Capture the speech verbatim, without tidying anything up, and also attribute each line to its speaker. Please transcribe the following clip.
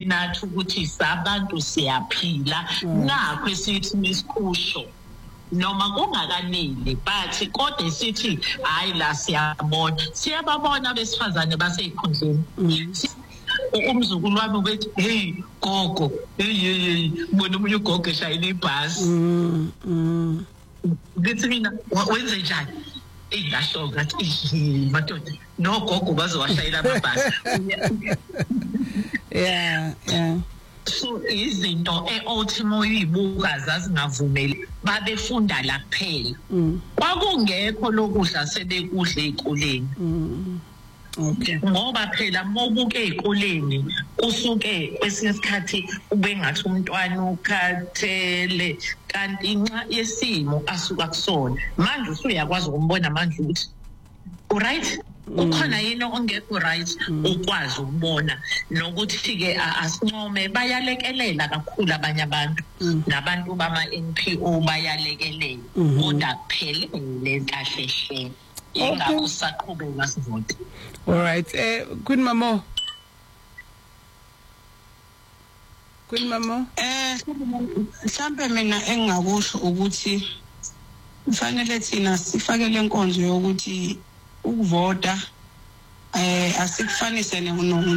Speaker 1: nathi ukuthi sabantu siyaphila nakho esithi nesikusho noma kungakaneli bathi kodwa sithi hayi la siyabona siyababona besifazane basey'khundleni umzukulu wami ubethi hey gogo hey hey bona umunye ugogo eshayela ibhasi
Speaker 2: mm
Speaker 1: ngithi mina wenze njani ingasho ngathi madoda no gogo bazowashayela amabhasi
Speaker 2: yeah yeah
Speaker 1: so izinto eultimo uyibuka zazingavumeli babefunda la kuphela kwakungekho lokudla sebekudla ezikoleni
Speaker 2: okay
Speaker 1: ngoba phela mobuke ezikoleni kusuke kwesinye isikhathi ube ngathi umntwana ukhathele kanti inxa yesimo asuka kusona manje usuyakwazi ukumbona manje ukuthi right ukhona yini ongekho right ukwazi ukubona nokuthi ke asincome bayalekelela kakhulu abanye abantu nabantu bama N P O bayalekelela kodwa kuphelele kahle hle ingakho saqhubeka sivote.
Speaker 2: All right eh Queen Mamo Queen Mamo
Speaker 3: eh mhlambe mina engakusho ukuthi kufanele thina sifake lenkonzo yokuthi ukuvota eh asikufanise